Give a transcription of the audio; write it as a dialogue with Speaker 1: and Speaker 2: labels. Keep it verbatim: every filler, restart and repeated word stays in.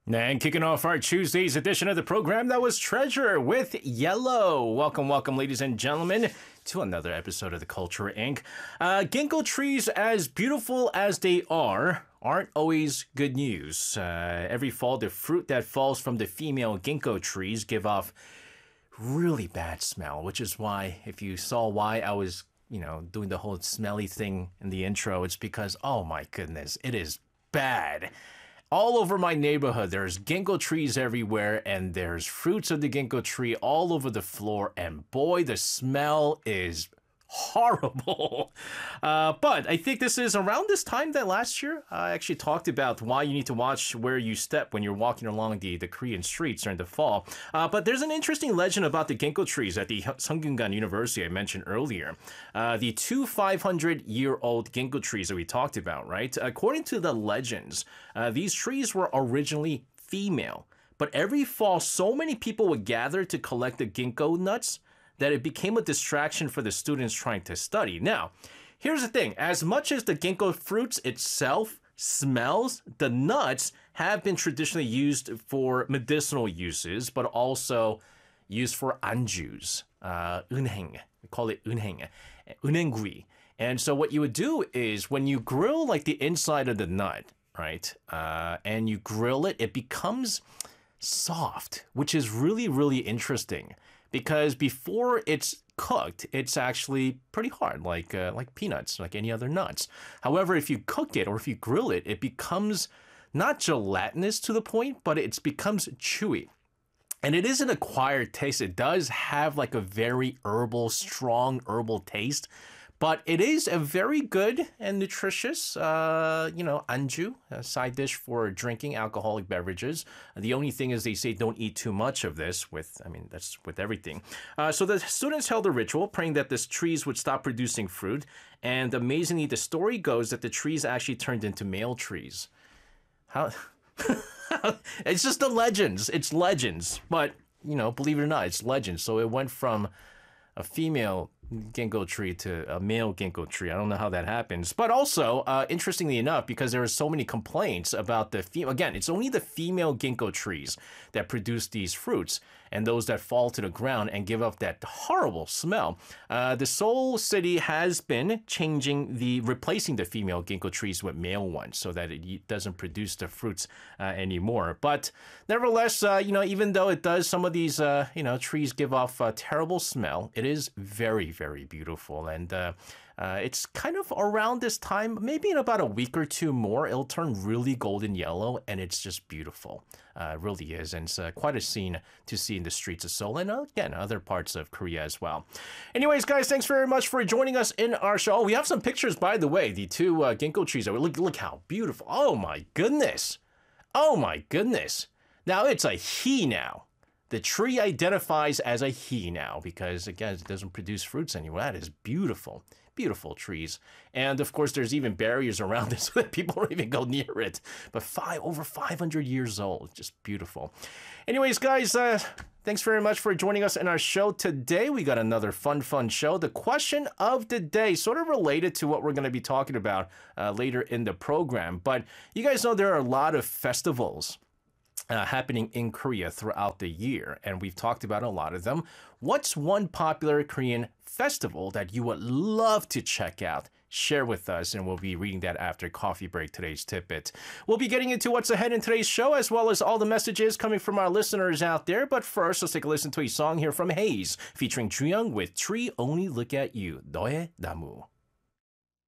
Speaker 1: And kicking off our Tuesday's edition of the program, that was Treasure with Yellow. Welcome, welcome, ladies and gentlemen, to another episode of The Culture Incorporated. Uh, ginkgo trees, as beautiful as they are, aren't always good news. Uh, every fall, the fruit that falls from the female ginkgo trees give off really bad smell, which is why, if you saw why I was, you know, doing the whole smelly thing in the intro, it's because, oh my goodness, it is bad. All over my neighborhood, there's ginkgo trees everywhere, and there's fruits of the ginkgo tree all over the floor, and boy, the smell is horrible. Uh, but I think this is around this time that last year I actually talked about why you need to watch where you step when you're walking along the, the Korean streets during the fall. Uh, but there's an interesting legend about the ginkgo trees at the Seungkyungan University I mentioned earlier. Uh, the two five hundred year old ginkgo trees that we talked about, right? According to the legends, uh, these trees were originally female. But every fall, so many people would gather to collect the ginkgo nuts that it became a distraction for the students trying to study. Now, here's the thing. As much as the ginkgo fruits itself smells, the nuts have been traditionally used for medicinal uses, but also used for anjus, uh, unheng. We call it unheng, unenggui. And so what you would do is when you grill like the inside of the nut, right, uh, and you grill it, it becomes soft, which is really, really interesting. Because before it's cooked, it's actually pretty hard, like uh, like peanuts, like any other nuts. However, if you cook it or if you grill it, it becomes not gelatinous to the point, but it becomes chewy. And it is an acquired taste. It does have like a very herbal, strong herbal taste. But it is a very good and nutritious, uh, you know, anju, a side dish for drinking alcoholic beverages. The only thing is they say don't eat too much of this with, I mean, that's with everything. Uh, so the students held a ritual praying that the trees would stop producing fruit. And amazingly, the story goes that the trees actually turned into male trees. How? It's just the legends. It's legends. But, you know, believe it or not, it's legends. So it went from a female ginkgo tree to a male ginkgo tree. I don't know how that happens. But also, uh, interestingly enough, because there are so many complaints about the female, again, it's only the female ginkgo trees that produce these fruits and those that fall to the ground and give off that horrible smell. Uh, the Seoul city has been changing the, replacing the female ginkgo trees with male ones so that it doesn't produce the fruits uh, anymore. But nevertheless, uh, you know, even though it does, some of these, uh, you know, trees give off a terrible smell, it is very, very beautiful. And uh, uh, it's kind of around this time, maybe in about a week or two more, it'll turn really golden yellow, and it's just beautiful. Uh, it really is. And it's uh, quite a scene to see in the streets of Seoul and, uh, again, other parts of Korea as well. Anyways, guys, thanks very much for joining us in our show. Oh, we have some pictures, by the way, the two uh, ginkgo trees. Look, look how beautiful. Oh, my goodness. Oh, my goodness. Now, it's a he now. The tree identifies as a he now because, again, it doesn't produce fruits anymore. That is beautiful. Beautiful trees. And, of course, there's even barriers around it so that people don't even go near it. But five, over five hundred years old. Just beautiful. Anyways, guys, uh, thanks very much for joining us in our show today. We got another fun, fun show. The question of the day, sort of related to what we're going to be talking about uh, later in the program. But you guys know there are a lot of festivals Uh, happening in Korea throughout the year, and we've talked about a lot of them. What's one popular Korean festival that you would love to check out? Share with us, and we'll be reading that after coffee break, today's tidbit. We'll be getting into what's ahead in today's show, as well as all the messages coming from our listeners out there. But first, let's take a listen to a song here from Haze, featuring Jooyoung with Tree Only Look at You, 너의 나무.